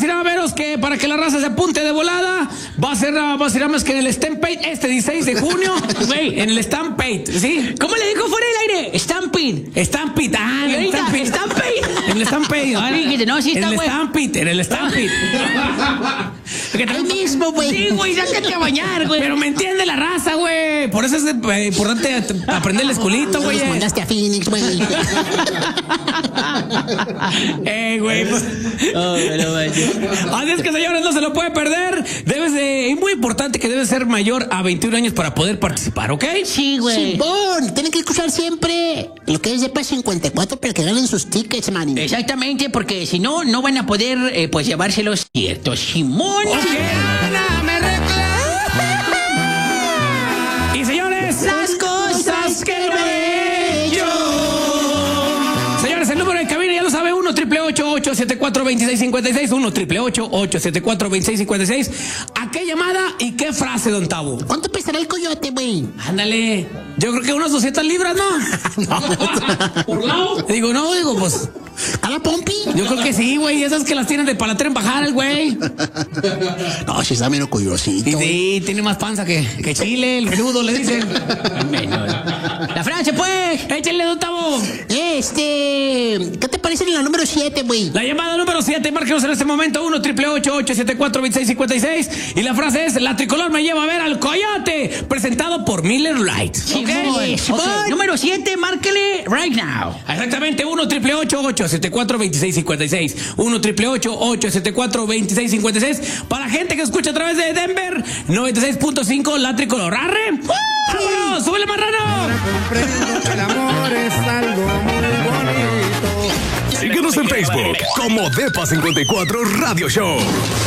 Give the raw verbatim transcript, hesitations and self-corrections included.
ir a veros que para que la raza se apunte de volada, va a ser, va a ser más que en el Stampede este dieciséis de junio, güey, en el Stampede, ¿sí? ¿Cómo le dijo fuera del aire? Stampede. Stampede, ah, en el Stampede. Stampede. En el Stampede, ¿no? Dijiste, no, sí está, en el güey. Stampede, en el Stampede. Ahí mismo, güey. Sí, güey, sácate a bañar, güey. Pero me entiende la raza, güey. Por eso es eh, importante aprender el esculito, güey. Nos mandaste a Phoenix, güey. Eh, güey, pues. Oh, pero vaya. Así es que, señores, no se lo puede perder. Debes de, es muy importante que debes ser mayor a veintiún años para poder participar, ¿ok? Sí, güey. Simón, tienen que escuchar siempre lo que es de P cincuenta y cuatro para que ganen sus tickets, man. Exactamente, porque si no, no van a poder, eh, pues, llevárselos ciertos. Simón. Okay. Y señores, Las cosas que no he hecho. Señores, el número de cabina ya lo sabe, uno triple ocho ocho siete cuatro dos seis cinco seis, uno triple ocho ocho siete cuatro dos seis cinco seis. ¿A qué llamada y qué frase, don Tavo? ¿Cuánto pesará el coyote, güey? Ándale, yo creo que unas doscientas libras, ¿no? No. ¿Por lado? Digo, no, digo, pues... ¿A la pompi? Yo creo que sí, güey, esas que las tienen de palatero en bajar el güey. No, si está menos curiosito. Y sí, tiene más panza que, que chile, el menudo, le dicen. La frase, pues. Échenle, don Tavo. Este... ¿Qué te parece en la número siete, güey? La llamada número siete, márquenos en este momento, uno triple ocho ocho siete cuatro dos seis cinco seis. Y la frase es, la tricolor me lleva a ver al coyote, presentado por Miller Lite. Simón. Okay. Okay. Número siete, márquele right now. Exactamente, uno triple ocho ocho siete cuatro dos seis cinco seis. uno triple ocho ocho siete cuatro dos seis cinco seis. Para la gente que escucha a través de Denver, noventa y seis punto cinco, la tricolor. ¡Arre! ¡Vámonos! ¡Súbele, marrano! Ahora comprendo que el amor es algo muy bonito. Síguenos en Facebook como Depa cincuenta y cuatro Radio Show.